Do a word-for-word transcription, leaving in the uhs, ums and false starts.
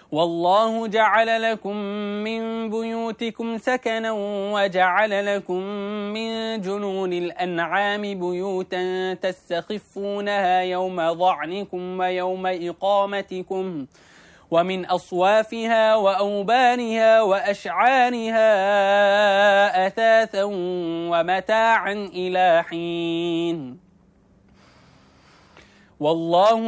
والله جعل لكم من بيوتكم سكنا وجعل لكم من جنون الأنعام بيوتا تستخفونها يوم ضعنكم ويوم إقامتكم ومن أصوافها وأوبانها وأشعارها أثاثا ومتاعا إلى حين والله